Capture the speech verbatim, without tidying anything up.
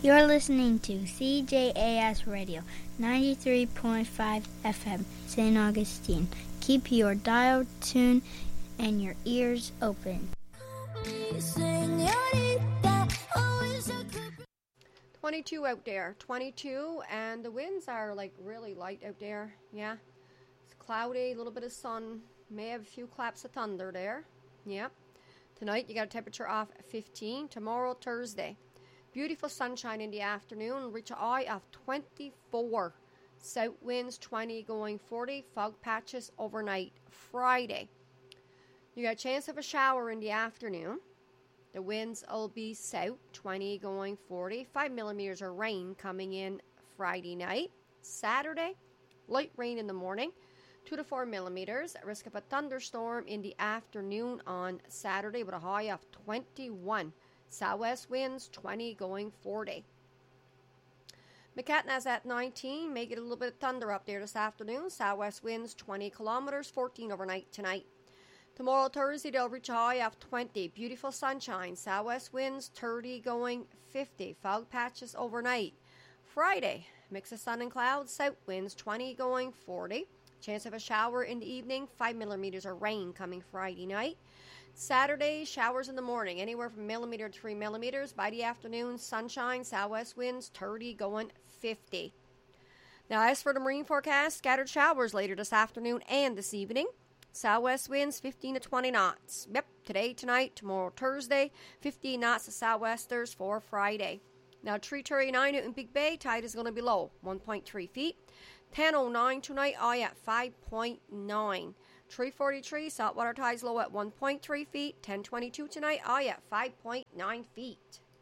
You're listening to C J A S Radio, ninety-three point five F M, Saint Augustine. Keep your dial tuned and your ears open. twenty-two out there, twenty-two, and the winds are like really light out there. Yeah, it's cloudy, a little bit of sun, may have a few claps of thunder there. Yeah, tonight you got a temperature of fifteen. Tomorrow, Thursday, beautiful sunshine in the afternoon, reach a high of twenty-four. South winds twenty going forty, fog patches overnight. Friday, you got a chance of a shower in the afternoon. The winds will be south, twenty going forty. five millimeters of rain coming in Friday night. Saturday, light rain in the morning, two to four millimeters. Risk of a thunderstorm in the afternoon on Saturday with a high of twenty-one. Southwest winds, twenty going forty. McCatna's at nineteen. May get a little bit of thunder up there this afternoon. Southwest winds, twenty kilometers, fourteen overnight tonight. Tomorrow, Thursday, they'll reach a high of twenty. Beautiful sunshine. Southwest winds, thirty going fifty. Fog patches overnight. Friday, mix of sun and clouds. South winds, twenty going forty. Chance of a shower in the evening. five millimeters of rain coming Friday night. Saturday, showers in the morning. Anywhere from millimeter to three millimeters. By the afternoon, sunshine. Southwest winds, thirty going fifty. Now, as for the marine forecast, scattered showers later this afternoon and this evening. Southwest winds, fifteen to twenty knots. Yep, today, tonight, tomorrow, Thursday, fifteen knots of southwesters for Friday. Now, three thirty-nine out in Big Bay, tide is going to be low, one point three feet. ten oh nine tonight, high at five point nine. three forty-three, saltwater tide's low at one point three feet. ten twenty-two tonight, high at five point nine feet.